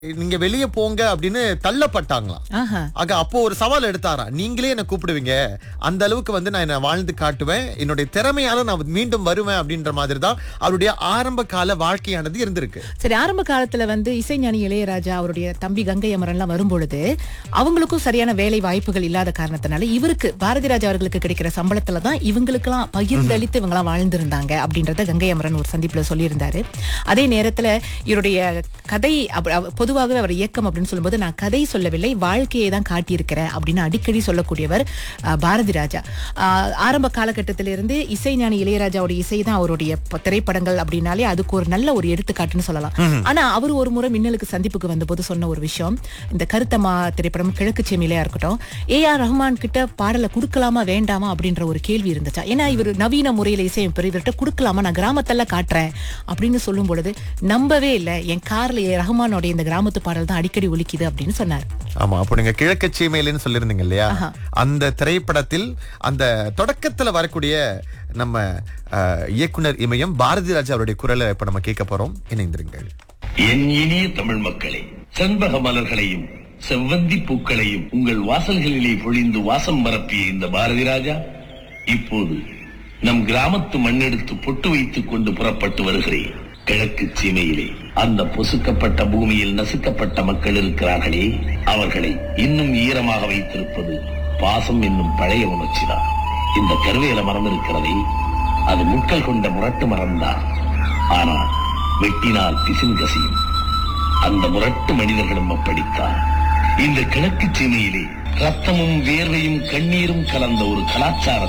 நீங்க வெளியே போங்க அப்படின்னு தள்ளப்பட்டாங்களாம். ஆஹா. ஆக அப்போ ஒரு சவால் எடுத்தாரா, நீங்களே என்ன கூப்பிடுவீங்க, அந்த அளவுக்கு வந்து நான் என்ன வாழ்ந்து காட்டுவேன், என்னுடைய திறமையால நான் மீண்டும் வருவேன் அப்படின்ற மாதிரி தான் அவருடைய ஆரம்ப கால வாழ்க்கையானது இருந்திருக்கு. சரி, ஆரம்ப காலத்துல வந்து இசைஞானி இளையராஜா அவருடைய தம்பி கங்கை அமரன்லாம் வரும்பொழுது அவங்களுக்கும் சரியான வேலை வாய்ப்புகள் இல்லாத காரணத்தினால இவருக்கு பாரதி ராஜா அவர்களுக்கு கிடைக்கிற சம்பளத்துல தான் இவங்களுக்கெல்லாம் பகிர்ந்தளித்து இவங்கெல்லாம் வாழ்ந்திருந்தாங்க அப்படின்றத கங்கை அமரன் ஒரு சந்திப்புல சொல்லியிருந்தாரு. அதே நேரத்துல இவருடைய கதை பொதுவாகவே அவர் இயக்கம் அப்படின்னு சொல்லும்போது நான் கதை சொல்லவில்லை, வாழ்க்கையை தான் காட்டியிருக்கிறேன் அப்படின்னு அடிக்கடி சொல்லக்கூடியவர் பாரதி ராஜா. ஆரம்ப காலகட்டத்திலிருந்து இசைஞானி இளையராஜாவுடைய இசை தான் அவருடைய திரைப்படங்கள் அப்படின்னாலே அதுக்கு ஒரு நல்ல ஒரு எடுத்துக்காட்டுன்னு சொல்லலாம். ஆனா அவர் ஒரு முறை மின்னலுக்கு சந்திப்புக்கு வந்தபோது சொன்ன ஒரு விஷயம், இந்த கருத்தம்மா திரைப்படம் கிழக்கு செம்மிலையா இருக்கட்டும், AR ரஹ்மான் கிட்ட பாடலை கொடுக்கலாமா வேண்டாமா அப்படின்ற ஒரு கேள்வி இருந்துச்சா. ஏன்னா இவர் நவீன முறையில இசையமைப்பு இவர்கிட்ட கொடுக்கலாமா, நான் கிராமத்தெல்லாம் காட்டுறேன் அப்படின்னு சொல்லும் பொழுது நம்பவே இல்லை, என் கார்ல ரஹ்மானோட இந்த கிராமத்து பாடல் தான் அடிக்கடி ஒலிக்குது அப்படின்னு சொன்னார். ஆமா, அப்போ நீங்க கிழக்கு சீமையிலன்னு சொல்லியிருந்தீங்க இல்லையா, அந்த திரைப்படத்தில் அந்த தொடக்கத்துல வரக்கூடிய நம்ம இயக்குனர் இமயம் பாரதி ராஜா அவருடைய குரலை இப்ப நம்ம கேட்க போறோம். இணைந்திருங்கள். என் இனிய தமிழ் மக்களே, செண்பக மலர்களையும் செவ்வந்தி பூக்களையும் உங்கள் வாசல்களிலே பொழிந்து வாசம் பரப்பிய இந்த பாரதி ராஜா இப்போது நம் கிராமத்து மண்ணெடுத்து பொட்டு வைத்துக் கொண்டு புறப்பட்டு வருகிறேன். கிழக்கு சீமையிலே அந்த பொசுக்கப்பட்ட பூமியில் நசுக்கப்பட்ட மக்கள் இருக்கிறார்களே, அவர்களை இன்னும் ஈரமாக வைத்திருப்பது பாசம் என்னும் பழைய உணர்ச்சிதான். இந்த கருவேல மரம் இருக்கிறதே, அது முட்கள் கொண்ட முரட்டு மரம்தான். ஆனால் வெட்டினால் பிசின்கசியும். அந்த முரட்டு மனிதர்களும் அப்படித்தான். இந்த கிழக்கு சீமையிலே ரத்தமும் வேர்வையும் கண்ணீரும் கலந்த ஒரு கலாச்சார